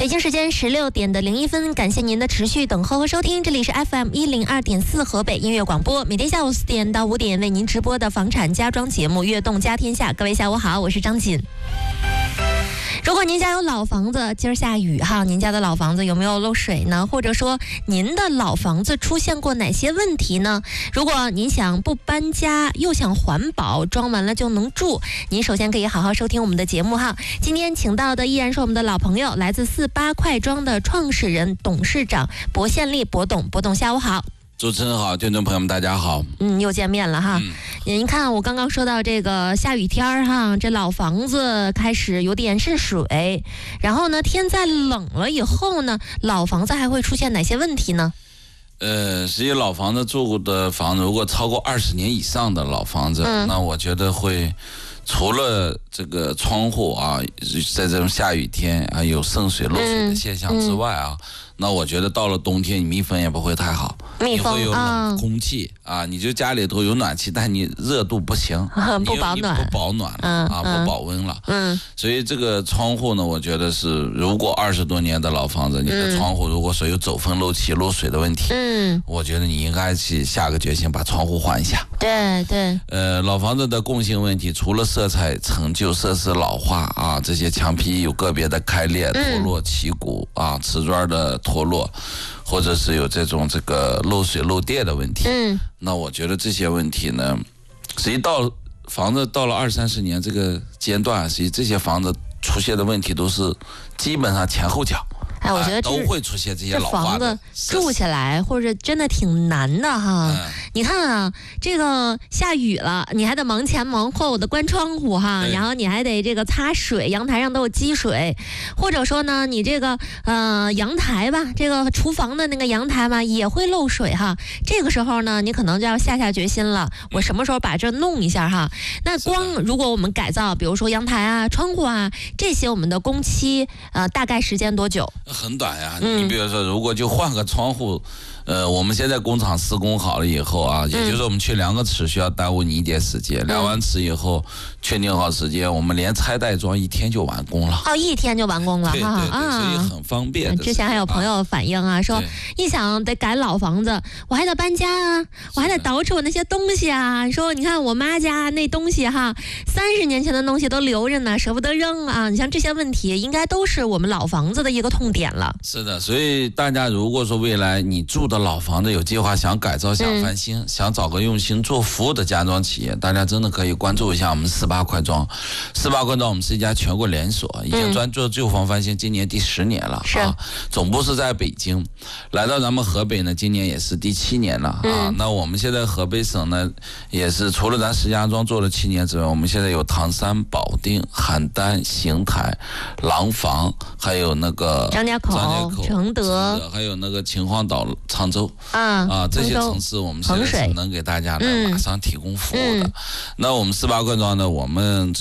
北京时间16:01，感谢您的持续等候和收听，这里是 FM102.4 河北音乐广播，每天下午4点到5点为您直播的房产家装节目《悦动家天下》。各位下午好，我是张锦。如果您家有老房子，今儿下雨哈，您家的老房子有没有漏水呢？或者说您的老房子出现过哪些问题呢？如果您想不搬家又想环保，装完了就能住，您首先可以好好收听我们的节目哈。今天请到的依然是我们的老朋友，来自48快装的创始人、董事长薄宪利薄董，下午好。 主持人好，听众朋友们大家好。 又见面了哈。您看我刚刚说到这个下雨天哈，这老房子开始有点渗水，然后呢天再冷了以后呢，老房子还会出现哪些问题呢？ 实际老房子住的房子，如果超过20年以上的老房子，那我觉得会除了这个窗户啊，在这种下雨天啊有渗水漏水的现象之外啊，那我觉得到了冬天，你密封也不会太好， 密封你会有冷空气啊，你就家里头有暖气，但你热度不行， 不保暖， 不保暖了不保温了。所以这个窗户呢，我觉得是如果20多年的老房子，你的窗户如果说有走风漏气漏水的问题，我觉得你应该去下个决心把窗户换一下。 对。 老房子的共性问题，除了色彩陈旧、设施老化啊，这些墙皮有个别的开裂、脱落、起骨啊，瓷砖的脱落，或者是有这个漏水漏电的问题。那我觉得这些问题呢，实际房子到了20-30年这个阶段，实际这些房子出现的问题都是基本上前后脚。 我觉得都会出现这些老化的房子住起来或者真的挺难的哈。你看啊，这个下雨了，你还得忙前忙后的关窗户哈，然后你还得这个擦水，阳台上都有积水，或者说呢，你这个阳台吧，这个厨房的那个阳台吧也会漏水哈。这个时候呢，你可能就要下决心了，我什么时候把这弄一下哈？那如果我们改造，比如说阳台啊、窗户啊这些，我们的工期大概时间多久？ 很短呀，你比如说，如果就换个窗户，我们现在工厂施工好了以后啊，也就是我们去量个尺需要耽误你一点时间，量完尺以后确定好时间，我们连拆带装1天就完工了。 1天就完工了， 对，所以很方便。 之前还有朋友反映啊，说一想得改老房子，我还得搬家啊，我还得捯饬我那些东西啊。说你看我妈家那东西哈，30年前的东西都留着呢，舍不得扔啊。你像这些问题，应该都是我们老房子的一个痛点了。 是的，所以大家如果说未来你住的老房子有计划想改造、想翻新、想找个用心做服务的家装企业，大家真的可以关注一下我们48快装。48快装我们是一家全国连锁，已经专做旧房翻新，今年第10年了啊。总部是在北京，来到咱们河北呢，今年也是第7年了啊。那我们现在河北省呢，也是除了咱石家庄做了7年之外，我们现在有唐山、保定、邯郸、邢台、廊坊，还有那个张家口、承德， 还有那个秦皇岛、沧州这些城市，我们现在是能给大家呢马上提供服务的。那我们48快装呢，我们